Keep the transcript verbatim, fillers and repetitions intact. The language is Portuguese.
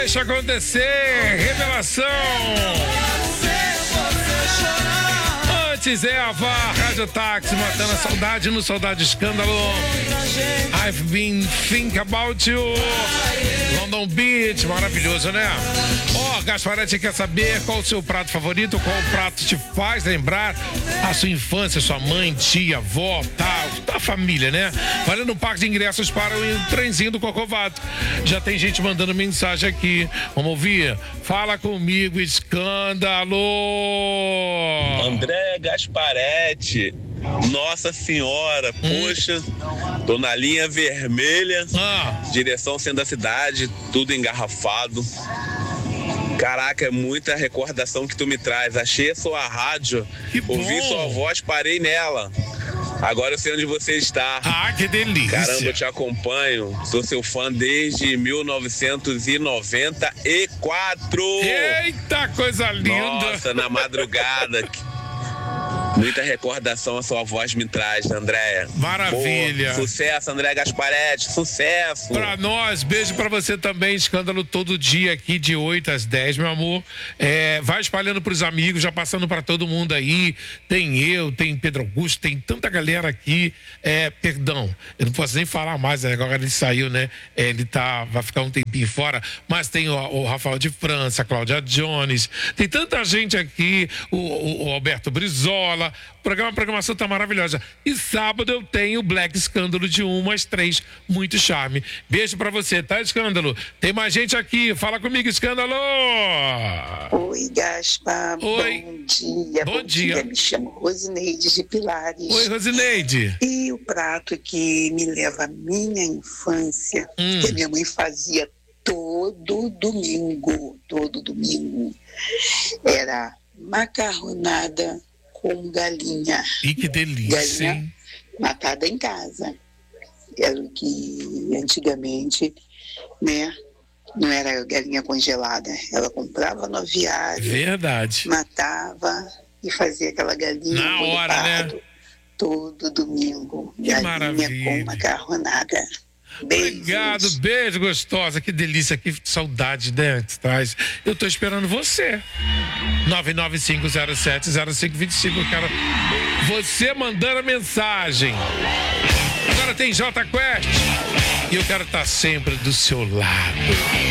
Deixa acontecer, revelação. Antes é a V A R, Rádio Táxi, matando a saudade no Saudade Escândalo. I've been think about you. London Beach, maravilhoso, né? Ó, oh, Gasparete quer saber qual o seu prato favorito, qual prato te faz lembrar a sua infância, sua mãe, tia, avó, tal, da família, né? Valendo um pack de ingressos para o trenzinho do Corcovado. Já tem gente mandando mensagem aqui. Vamos ouvir? Fala comigo, Escândalo! André Gasparete, Nossa Senhora, hum. poxa, tô na linha vermelha, ah. direção centro da cidade, tudo engarrafado. Caraca, é muita recordação que tu me traz. Achei a sua rádio, ouvi sua voz, parei nela. Agora eu sei onde você está. Ah, que delícia. Caramba, eu te acompanho. Sou seu fã desde mil novecentos e noventa e quatro. Eita, coisa linda. Nossa, na madrugada. Muita recordação a sua voz me traz, Andréia. Maravilha. Boa. Sucesso, André Gasparete, sucesso. Pra nós, beijo pra você também, Escândalo todo dia aqui de oito às dez, meu amor. É, vai espalhando pros amigos, já passando pra todo mundo aí. Tem eu, tem Pedro Augusto, tem tanta galera aqui. É, perdão, eu não posso nem falar mais, né? Agora ele saiu, né? É, ele tá, vai ficar um tempinho fora, mas tem o, o Rafael de França, a Cláudia Jones, tem tanta gente aqui, o, o, o Alberto Brizola. O programa, a programação tá maravilhosa. E sábado eu tenho Black Escândalo de uma às três. Muito charme. Beijo pra você, tá, Escândalo? Tem mais gente aqui. Fala comigo, Escândalo! Oi, Gaspar. Oi. Bom dia. Bom, Bom dia. dia. Me chamo Rosineide de Pilares. Oi, Rosineide. E o prato que me leva à minha infância, hum. que minha mãe fazia todo domingo, todo domingo, era macarronada com galinha. E que delícia, galinha hein? Matada em casa. Era o que antigamente, né, não era galinha congelada. Ela comprava no aviário. Verdade. Matava e fazia aquela galinha na hora, pardo, né? todo domingo. Que galinha maravilha. Com macarronada. Beijos. Obrigado, beijo gostosa, que delícia, que saudade, né, que traz. Eu tô esperando você. nove nove cinco zero sete zero cinco dois cinco, eu quero você mandando a mensagem. Agora tem J Quest e eu quero estar sempre do seu lado.